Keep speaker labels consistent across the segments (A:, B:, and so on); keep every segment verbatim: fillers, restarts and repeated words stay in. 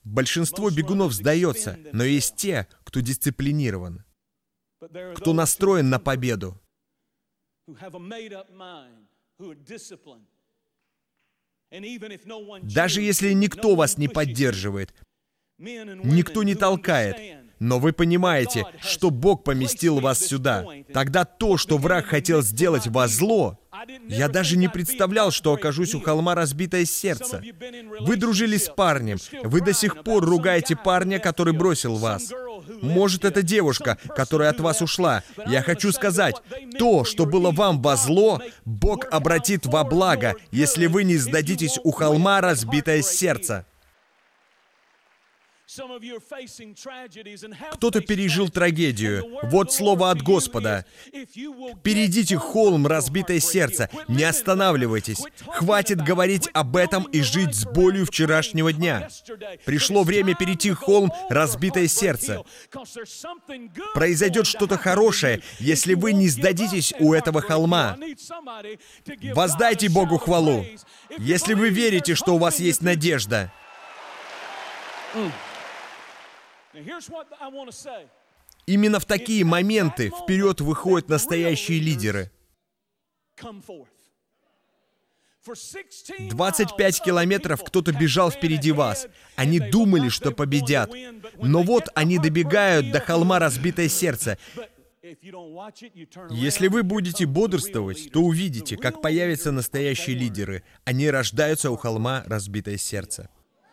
A: Большинство бегунов сдается, но есть те, кто дисциплинирован, кто настроен на победу. Даже если никто вас не поддерживает, никто не толкает, но вы понимаете, что Бог поместил вас сюда, тогда то, что враг хотел сделать во зло, я даже не представлял, что окажусь у холма разбитое сердце. Вы дружили с парнем, вы до сих пор ругаете парня, который бросил вас. Может, это девушка, которая от вас ушла. Я хочу сказать, то, что было вам во зло, Бог обратит во благо, если вы не сдадитесь у холма разбитое сердце. Кто-то пережил трагедию. Вот слово от Господа. Перейдите холм, разбитое сердце. Не останавливайтесь. Хватит говорить об этом и жить с болью вчерашнего дня. Пришло время перейти холм, разбитое сердце. Произойдет что-то хорошее, если вы не сдадитесь у этого холма. Воздайте Богу хвалу, если вы верите, что у вас есть надежда. Именно в такие моменты вперед выходят настоящие лидеры. двадцать пять километров кто-то бежал впереди вас. Они думали, что победят. Но вот они добегают до холма разбитое сердце. Если вы будете бодрствовать, то увидите, как появятся настоящие лидеры. Они рождаются у холма разбитое сердце.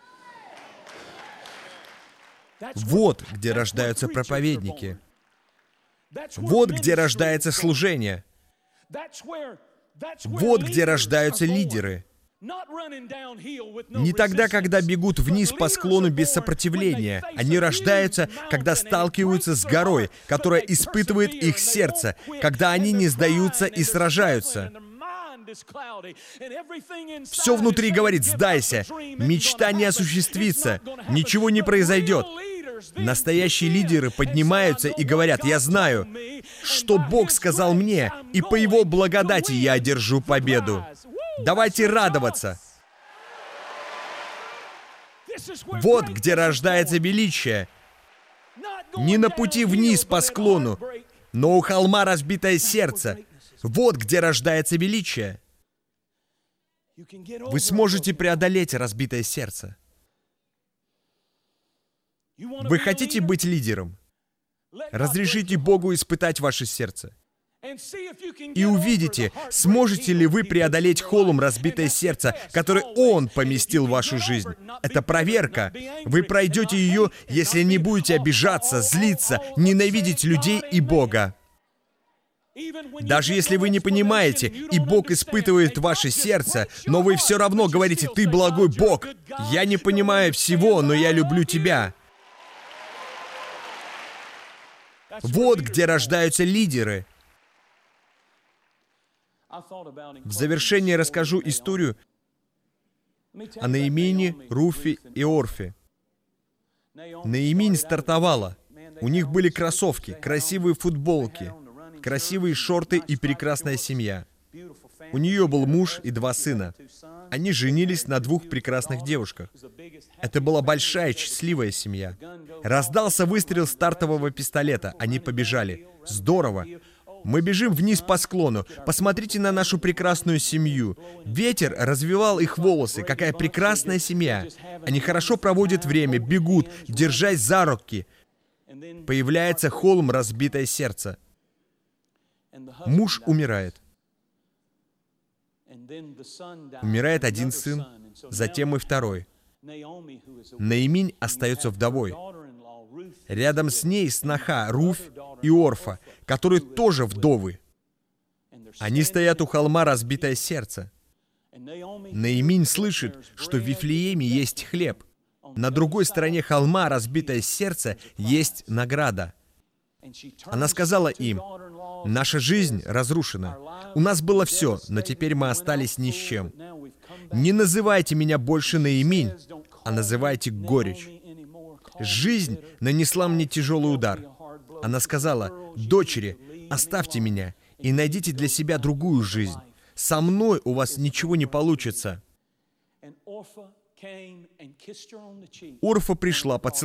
A: Вот где рождаются проповедники. Вот где рождается служение. Вот где рождаются лидеры. Не тогда, когда бегут вниз по склону без сопротивления. Они рождаются, когда сталкиваются с горой, которая испытывает их сердце, когда они не сдаются и сражаются. Все внутри говорит: сдайся, мечта не осуществится, ничего не произойдет. Настоящие лидеры поднимаются и говорят: я знаю, что Бог сказал мне, и по Его благодати я одержу победу. Давайте радоваться. Вот где рождается величие. Не на пути вниз по склону, но у холма разбитое сердце. Вот где рождается величие. Вы сможете преодолеть разбитое сердце. Вы хотите быть лидером? Разрешите Богу испытать ваше сердце. И увидите, сможете ли вы преодолеть холм разбитое сердце, который Он поместил в вашу жизнь. Это проверка. Вы пройдете ее, если не будете обижаться, злиться, ненавидеть людей и Бога. Даже если вы не понимаете, и Бог испытывает ваше сердце, но вы все равно говорите: «Ты благой Бог, я не понимаю всего, но я люблю Тебя». Вот где рождаются лидеры. В завершение расскажу историю о Наимине, Руфе и Орфе. Наиминь стартовала. У них были кроссовки, красивые футболки, красивые шорты и прекрасная семья. У нее был муж и два сына. Они женились на двух прекрасных девушках. Это была большая, счастливая семья. Раздался выстрел стартового пистолета. Они побежали. Здорово. Мы бежим вниз по склону. Посмотрите на нашу прекрасную семью. Ветер развивал их волосы. Какая прекрасная семья. Они хорошо проводят время, бегут, держась за руки. Появляется холм, разбитое сердце. Муж умирает. Умирает один сын, затем и второй. Наиминь остается вдовой. Рядом с ней сноха Руфь и Орфа, которые тоже вдовы. Они стоят у холма разбитое сердце. Наиминь слышит, что в Вифлееме есть хлеб. На другой стороне холма разбитое сердце есть награда. Она сказала им: наша жизнь разрушена. У нас было все, но теперь мы остались ни с чем. Не называйте меня больше Наиминь, а называйте горечь. Жизнь нанесла мне тяжелый удар. Она сказала: дочери, оставьте меня и найдите для себя другую жизнь. Со мной у вас ничего не получится. Орфа пришла, поцеловала